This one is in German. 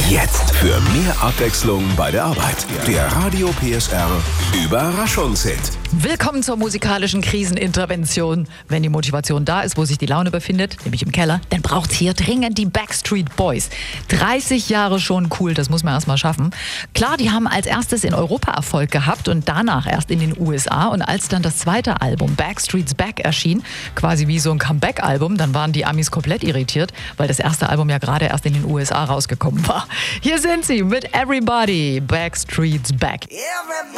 Jetzt für mehr Abwechslung bei der Arbeit. Der Radio PSR Überraschungshit. Willkommen zur musikalischen Krisenintervention. Wenn die Motivation da ist, wo sich die Laune befindet, nämlich im Keller, dann braucht's hier dringend die Backstreet Boys. 30 Jahre schon cool, das muss man erst mal schaffen. Klar, die haben als erstes in Europa Erfolg gehabt und danach erst in den USA. Und als dann das zweite Album Backstreet's Back erschien, quasi wie so ein Comeback-Album, dann waren die Amis komplett irritiert, weil das erste Album ja gerade erst in den USA rausgekommen war. Hier sind sie mit Everybody, Backstreet's Back.